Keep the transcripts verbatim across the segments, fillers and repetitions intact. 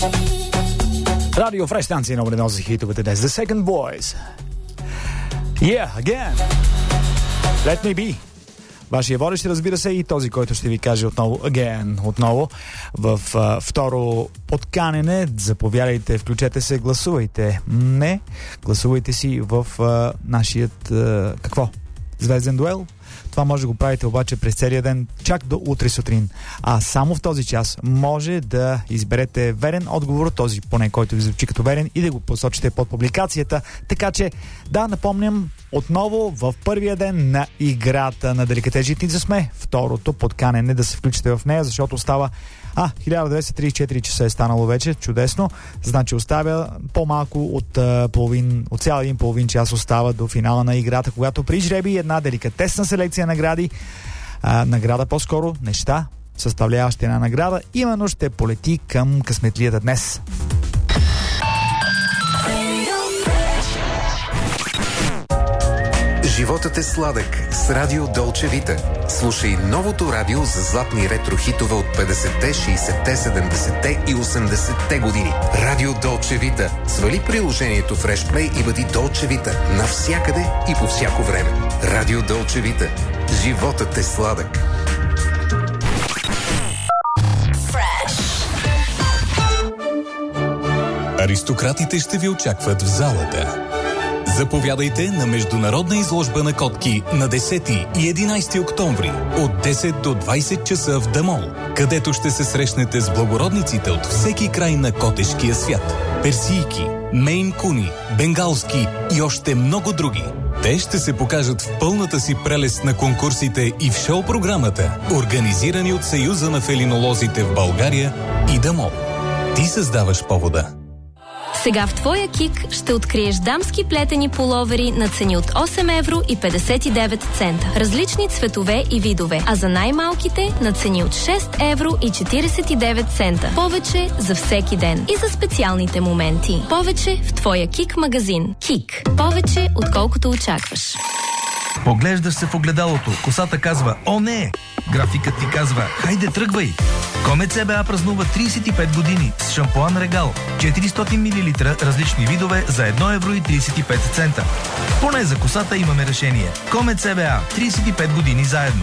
Радио Фреш, станция номер едно за хитовете днес. The Second Boys. Yeah, again. Let me be. Вашия водещ, разбира се, и този, който ще ви каже отново, again, отново, в а, второ подканене. Заповядайте, включете се, гласувайте. Не, гласувайте си в а, нашият, а, какво? Звезден дуел. Това може да го правите обаче през целия ден, чак до утре сутрин. А само в този час може да изберете верен отговор, този поне, който ви звучи като верен, и да го посочите под публикацията. Така че, да, напомням, отново в първия ден на играта на Деликатес Житница сме. Второто подканене да се включите в нея, защото остава А, хиляда деветстотин тридесет и четири часа е станало вече, чудесно. Значи оставя по-малко от, а, половин, от цял един половин час остава до финала на играта, когато при жреби една деликатесна селекция награди, а, награда по-скоро, неща, съставляващи една награда, именно ще полети към късметлията днес. Животът е сладък с Радио Долче Вита. Слушай новото радио за златни ретро-хитове от петдесетте, шейсетте, седемдесетте и осемдесетте години. Радио Долче Вита. Свали приложението Fresh Play и бъди Долче Вита навсякъде и по всяко време. Радио Долче Вита. Животът е сладък. Аристократите ще ви очакват в залата. Заповядайте на международна изложба на котки на десети и единайсети октомври от десет до двайсет часа в Дамол, където ще се срещнете с благородниците от всеки край на котешкия свят. Персийки, мейн куни, бенгалски и още много други. Те ще се покажат в пълната си прелест на конкурсите и в шоу-програмата, организирани от Съюза на фелинолозите в България и Дамол. Ти създаваш повода. Сега в твоя Кик ще откриеш дамски плетени пуловери на цени от осем евро и петдесет и девет цента. Различни цветове и видове, а за най-малките на цени от шест евро и четирийсет и девет цента. Повече за всеки ден и за специалните моменти. Повече в твоя Кик магазин. Кик. Повече отколкото очакваш. Поглеждаш се в огледалото, косата казва «О, не!» Графикът ти казва «Хайде, тръгвай!» Комет ЦБА празнува трийсет и пет години с шампуан Регал. четиристотин милилитра различни видове за едно евро и трийсет и пет цента. Поне за косата имаме решение. Комет ЦБА. трийсет и пет години заедно.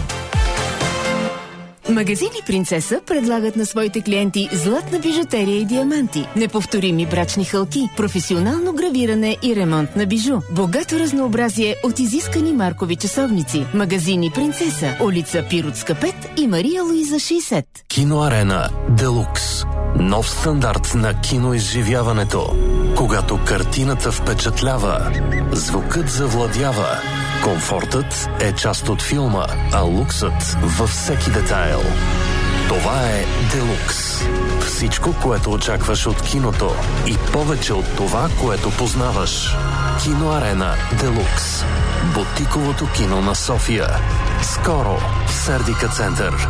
Магазини Принцеса предлагат на своите клиенти златна бижутерия и диаманти, неповторими брачни хълки, професионално гравиране и ремонт на бижу, богато разнообразие от изискани маркови часовници. Магазини Принцеса, улица Пиротска пет и Мария Луиза шейсет. Киноарена Делукс. Нов стандарт на киноизживяването. Когато картината впечатлява, звукът завладява. Комфортът е част от филма, а луксът във всеки детайл. Това е Делукс. Всичко, което очакваш от киното и повече от това, което познаваш. Киноарена Делукс. Бутиковото кино на София. Скоро в Сердика център.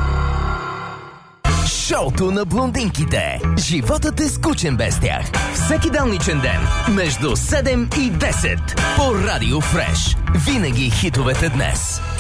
Шоуто на блондинките. Животът е скучен без тях. Всеки делничен ден между седем и десет по Радио Фреш. Винаги хитовете днес.